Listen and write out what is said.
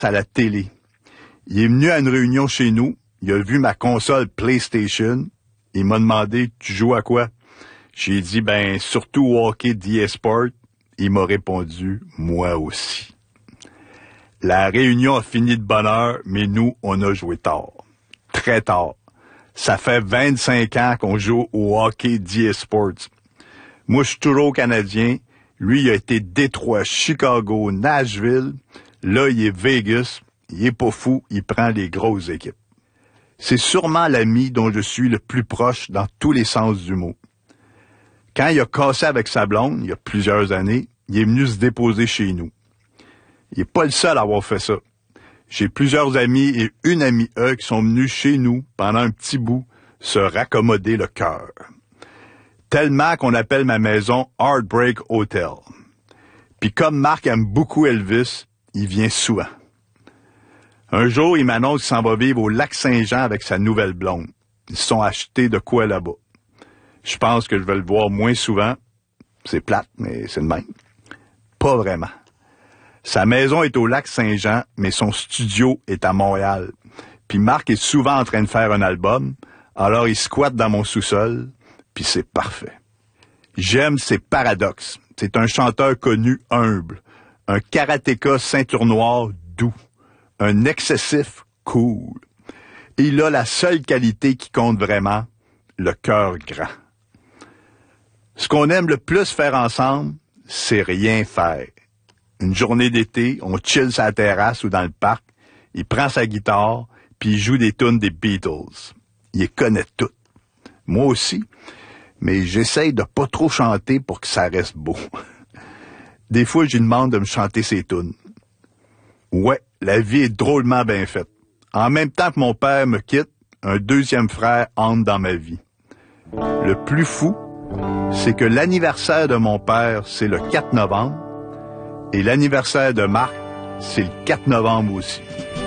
à la télé. Il est venu à une réunion chez nous, il a vu ma console PlayStation, il m'a demandé « Tu joues à quoi? » J'ai dit « Ben, surtout au hockey d'eSport. » Il m'a répondu « Moi aussi. » La réunion a fini de bonne heure, mais nous, on a joué tard. Très tard. Ça fait 25 ans qu'on joue au hockey d'eSports. Moi, je suis toujours Canadien. Lui, il a été Détroit, Chicago, Nashville. Là, il est Vegas. Il est pas fou, il prend les grosses équipes. C'est sûrement l'ami dont je suis le plus proche dans tous les sens du mot. Quand il a cassé avec sa blonde, il y a plusieurs années, il est venu se déposer chez nous. Il n'est pas le seul à avoir fait ça. J'ai plusieurs amis et une amie qui sont venus chez nous pendant un petit bout se raccommoder le cœur. Tellement qu'on appelle ma maison Heartbreak Hotel. Puis comme Marc aime beaucoup Elvis, il vient souvent. Un jour, il m'annonce qu'il s'en va vivre au Lac-Saint-Jean avec sa nouvelle blonde. Ils se sont achetés de quoi là-bas. Je pense que je vais le voir moins souvent. C'est plate, mais c'est le même. Pas vraiment. Sa maison est au Lac-Saint-Jean, mais son studio est à Montréal. Puis Marc est souvent en train de faire un album, alors il squatte dans mon sous-sol, puis c'est parfait. J'aime ses paradoxes. C'est un chanteur connu humble, un karatéka ceinture noire doux, un excessif cool. Et il a la seule qualité qui compte vraiment, le cœur grand. Ce qu'on aime le plus faire ensemble, c'est rien faire. Une journée d'été, on chill sur la terrasse ou dans le parc, il prend sa guitare, puis il joue des tunes des Beatles. Il les connaît toutes. Moi aussi, mais j'essaye de pas trop chanter pour que ça reste beau. Des fois, je lui demande de me chanter ses tunes. Ouais, la vie est drôlement bien faite. En même temps que mon père me quitte, un deuxième frère entre dans ma vie. Le plus fou, c'est que l'anniversaire de mon père, c'est le 4 novembre, et l'anniversaire de Marc, c'est le 4 novembre aussi.